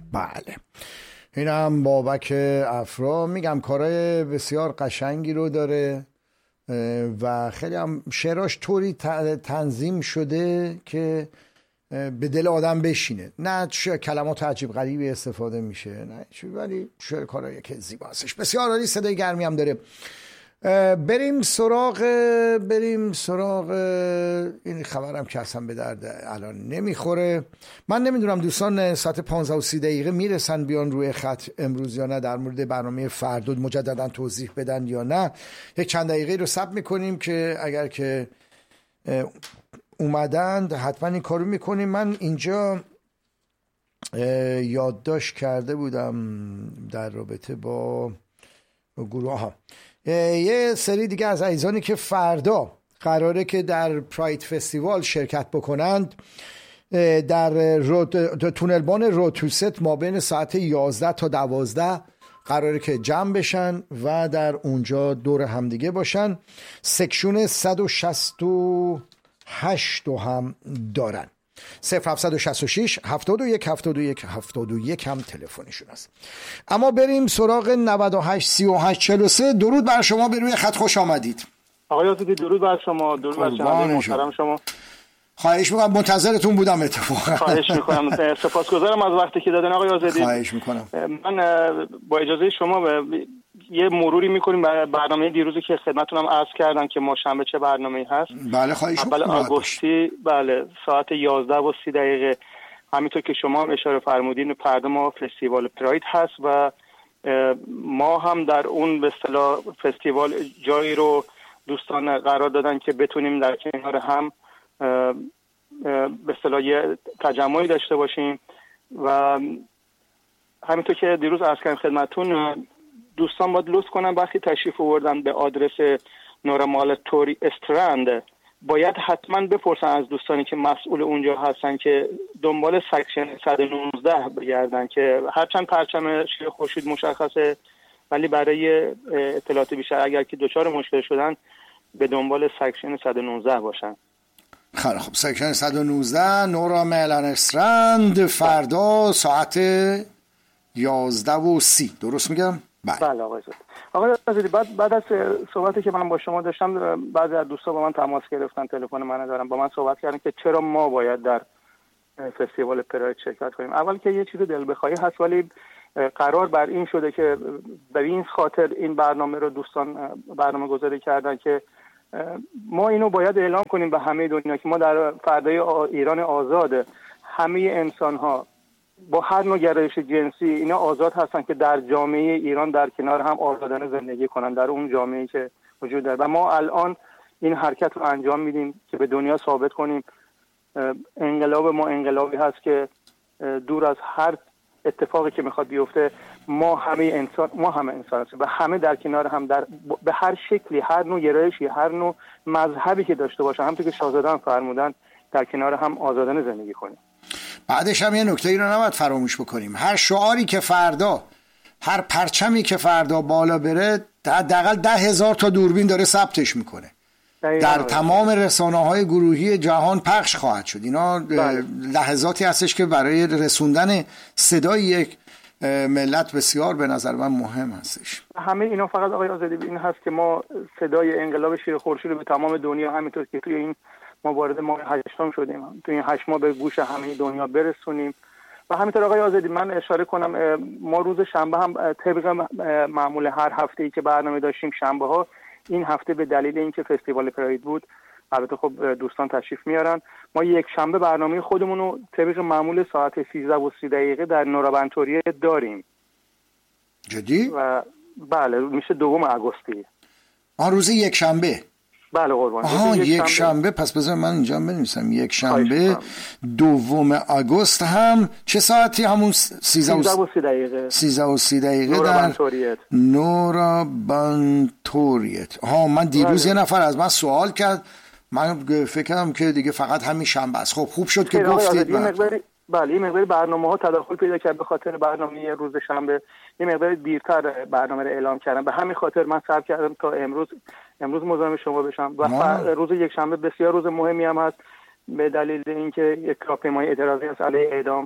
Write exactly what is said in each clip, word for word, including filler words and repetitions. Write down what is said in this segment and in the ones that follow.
بله، این هم بابک افرا. میگم کارهای بسیار قشنگی رو داره و خیلی هم شعراش طوری تنظیم شده که به دل آدم بشینه. نه کلمات عجیب غریبی استفاده میشه، نه ولی شعر کارهای که زیبا هستش. بسیار عالی، صدای گرمی هم داره. بریم سراغ بریم سراغ این خبرم که اصلا به درد الان نمیخوره. من نمیدونم دوستان ساعت پانزده و سی دقیقه میرسن بیان روی خط امروز یا نه، در مورد برنامه فردا مجددا توضیح بدن یا نه. یک چند دقیقه رو صبر میکنیم که اگر که اومدند حتما این کارو میکنیم. من اینجا یادداشت کرده بودم در رابطه با گروه ها یه سری دیگه از عزیزانی که فردا قراره که در پراید فستیوال شرکت بکنند در رود تونلبان روتوست ما بین ساعت یازده تا دوازده قراره که جمع بشن و در اونجا دور همدیگه باشن. سکشن صد و شصت و هشت هم دارن. صفر هفتصد و شصت و شش هفتاد و یک هفتاد و یک هفتاد و یک هم تلفنشون است. اما بریم سراغ نود و هشت سی و هشت چهل و سه. درود بر شما، به روی خط خوش آمدید. آقای آزادی درود بر شما. درود بر شما محترم شما. خواهش میکنم، منتظرتون بودم اتفاقا. خواهش میکنم، سپاسگزارم از وقتی که دادن آقای آزادی. خواهش میکنم. من با اجازه شما یه مروری میکنیم برنامه دیروزی که خدمتتونم عرض کردم که ما شنبه چه برنامه‌ای هست. بله خواهش میکنم. اول آگوستی بله ساعت یازده و سی دقیقه همینطور که شما هم اشاره فرمودین فردا ما فستیوال پراید هست و ما هم در اون به اصطلاح فستیوال جایی رو دوستان قرار دادن که بتونیم در کنار هم به اصطلاح یه تجمعی داشته باشیم و همینطور که دیروز عرض کردم خدمتتون دوستان باید لطف کنن وقتی تشریف آوردن به آدرس نورمال توری استرند باید حتما بپرسن از دوستانی که مسئول اونجا هستن که دنبال سکشن صد و نوزده بگردن که هرچند پرچم شیر خورشید مشخصه ولی برای اطلاعات بیشتر اگر که دچار مشکل شدن به دنبال سکشن صد و نوزده باشن. خیلی خب، سکشن صد و نوزده نورمال استرند فردا ساعت یازده و سی، درست میگم؟ بله بله آقای زاده. آقای زاده بعد بعد از صحبتی که من با شما داشتم بعضی از دوستا با من تماس گرفتن، تلفن منو دارن، با من صحبت کردن که چرا ما باید در فستیوال پراید شرکت کنیم. اول که یه چیز دل بخواهی هست ولی قرار بر این شده که به این خاطر این برنامه رو دوستان برنامه گذاری کردن که ما اینو باید اعلام کنیم به همه دنیا که ما در فردای ایران آزاد همه انسان‌ها با هر نوع گرایش جنسی اینا آزاد هستن که در جامعه ایران در کنار هم آزادانه زندگی کنن در اون جامعه‌ای که وجود داره و ما الان این حرکت رو انجام میدیم که به دنیا ثابت کنیم انقلاب ما انقلابی هست که دور از هر اتفاقی که میخواد بیفته ما همه انسان ما همه انسان هستیم و همه در کنار هم در به هر شکلی هر نوع گرایشی هر نوع مذهبی که داشته باشه همونطور که شاهزاده هم فرمودن در کنار هم آزادانه زندگی کنیم. بعدش هم یه نکته ای رو نباید فراموش بکنیم، هر شعاری که فردا هر پرچمی که فردا بالا بره حداقل ده هزار تا دوربین داره ثبتش میکنه در تمام رسانه‌های گروهی جهان پخش خواهد شد. اینا بله. لحظاتی هستش که برای رسوندن صدای یک ملت بسیار به نظر من مهم هستش. همه اینا فقط آقای آزادی این هست که ما صدای انقلاب شیر خورشید رو به تمام دنیا همینطور که توی این ما وارد ماه هشتم شدیم توی این هشت ماه به گوش همه دنیا برسونیم و همینطور آقای آزادی من اشاره کنم ما روز شنبه هم طبق معمول هر هفته‌ای که برنامه داشتیم شنبه ها این هفته به دلیل اینکه فستیوال پراید بود البته خب دوستان تشریف میارن ما یک شنبه برنامه خودمون رو طبق معمول ساعت سیزده و سی دقیقه در نورابنتوریه داریم. جدی؟ و بله میشه دوم آگوستی. آن روز یک شنبه؟ بله قربان. آها یک شنبه. شنبه پس بذار من اینجا بنویسم یک شنبه دوم آگوست هم چه ساعتی؟ همون سیزده و سی دقیقه سیزده و سی دقیقه در نورابنتوریت. ها من دیروز یه نفر از من سوال کرد من فکر کردم که دیگه فقط همین شنبه است. خب خوب شد که گفتید. بله این مقدار برنامه ها تداخل پیدا کرد به خاطر برنامه روز شنبه یه مقدار دیرتر برنامه رو اعلام کردم به همین خاطر من صبر کردم تا امروز امروز مزاحم شما بشم و روز یک شنبه بسیار روز مهمی هم هست به دلیل اینکه یک راهپیمایی اعتراضی از علیه اعدام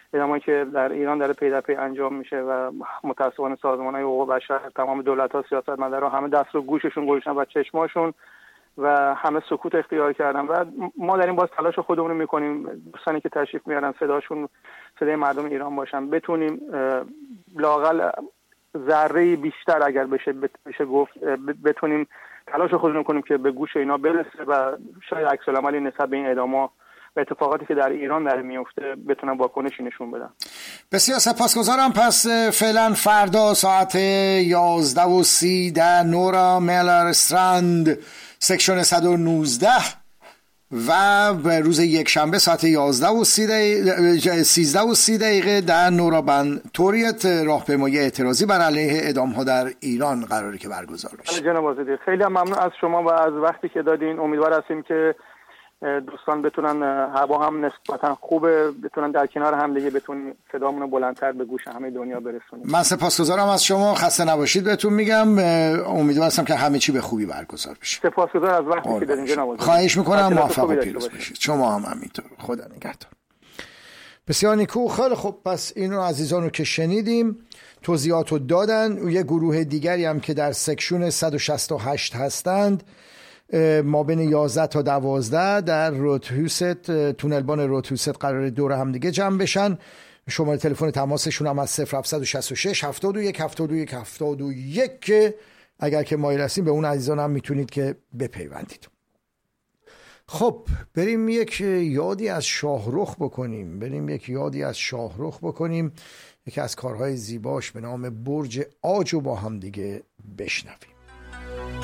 اعدامایی که در ایران داره پی در پی انجام میشه و متاسفانه سازمان‌های حقوق بشر، تمام دولت‌ها، سیاستمدارا همه دست رو گوششون گذاشتن و چشماشون و همه سکوت اختیار کردن و ما در این باز تلاش خودمون رو میکنیم، دوستانی که تشریف میارن صداشون صدای مردم ایران باشن، بتونیم لااقل ذره بیشتر اگر بشه بشه گفت بتونیم تلاش خودمون کنیم که به گوش اینا برسه و شاید عکس العملی نسبت به این اعدام‌ها و اتفاقاتی که در ایران داره میفته بتونن واکنشی نشون بدن. بسیار سپاسگزارم. پس فعلا فردا ساعت یازده و سی در نورا میلر استراند سکشن صد و نوزده و روز یک شنبه ساعت یازده و سی دقیقه سیزده و سی دقیقه در نورا بنتوریت راهپیمایی اعتراضی بر علیه اعدام ها در ایران قراره که برگزار بشه. جناب آزادی خیلی ممنون از شما و از وقتی که دادین. امیدوار هستیم که دوستان بتونن هوا هم نسبتا خوبه، بتونن در کنار هم دیگه بتونن صدامون رو بلندتر به گوش همه دنیا برسونیم. من سپاسگزارم از شما، خسته نباشید بهتون میگم. امیدوار هستم که همه چی به خوبی برگزار بشه. سپاسگزارم از وقتی که دادین جناب آزادی. خواهش میکنم، موفق و پیروز باشید. شما هم همینطور. خدا نگهدار. بسیار نیکو. خیلی خب، پس اینو عزیزان رو که شنیدیم توضیحاتو دادن. یه گروه دیگری هم که در سکشن صد و شصت و هشت هستند ما بین یازده تا دوازده در روتهوست، تونلبان روتهوست قرار دور هم دیگه جمع بشن. شماره تلفن تماسشون هم از صفر هفتصد و شصت و شش هفتاد و یک هفتاد و یک هفتاد و یک که اگر که مایل هستین به اون عزیزان هم میتونید که بپیوندید. خب بریم یک یادی از شاهرخ بکنیم بریم یک یادی از شاهرخ بکنیم یکی از کارهای زیباش به نام برج عاج رو با هم دیگه بشنویم.